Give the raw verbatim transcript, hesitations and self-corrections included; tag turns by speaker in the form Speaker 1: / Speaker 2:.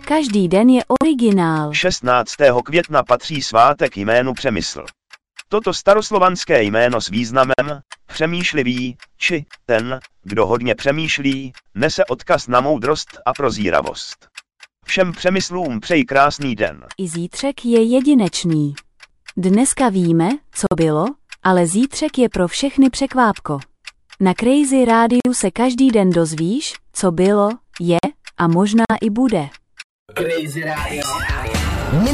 Speaker 1: Každý den je originál.
Speaker 2: šestnáctého května patří svátek jménu Přemysl. Toto staroslovanské jméno s významem přemýšlivý, či ten, kdo hodně přemýšlí, nese odkaz na moudrost a prozíravost. Všem Přemyslům přeji krásný den.
Speaker 1: I zítřek je jedinečný. Dneska víme, co bylo, ale zítřek je pro všechny překvápko. Na Crazy Rádiu se každý den dozvíš, co bylo, je a možná i bude.
Speaker 3: Crazy Radio.